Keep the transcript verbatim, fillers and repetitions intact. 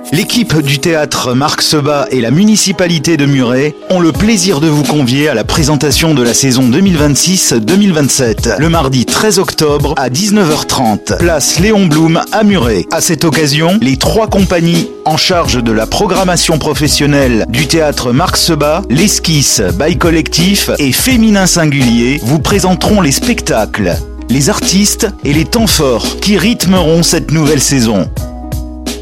L'équipe du théâtre Marc Sebas et la municipalité de Muret ont le plaisir de vous convier à la présentation de la saison deux mille vingt-six deux mille vingt-sept, le mardi treize octobre à dix-neuf heures trente, place Léon Blum à Muret. À cette occasion, les trois compagnies en charge de la programmation professionnelle du théâtre Marc Sebas, l'Esquisse, Bail Collectif et Féminin Singulier vous présenteront les spectacles, les artistes et les temps forts qui rythmeront cette nouvelle saison.